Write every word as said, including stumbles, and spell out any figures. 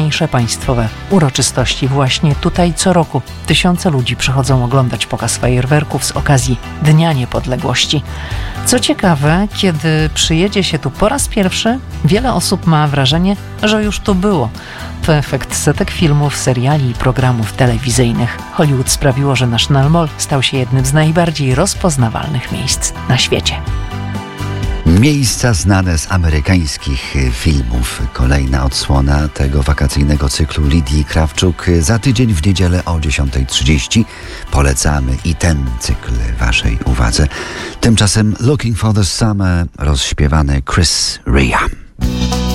najważniejsze państwowe uroczystości. Właśnie tutaj co roku tysiące ludzi przychodzą oglądać pokaz fajerwerków z okazji Dnia Niepodległości. Co ciekawe, kiedy przyjedzie się tu po raz pierwszy, wiele osób ma wrażenie, że już tu było. To efekt setek filmów, seriali i programów telewizyjnych. Hollywood sprawiło, że National Mall stał się jednym z najbardziej rozpoznawalnych miejsc na świecie. Miejsca znane z amerykańskich filmów. Kolejna odsłona tego wakacyjnego cyklu Lidii Krawczuk. Za tydzień w niedzielę o dziesiąta trzydzieści polecamy i ten cykl waszej uwadze. Tymczasem Looking for the Summer rozśpiewany Chris Rea.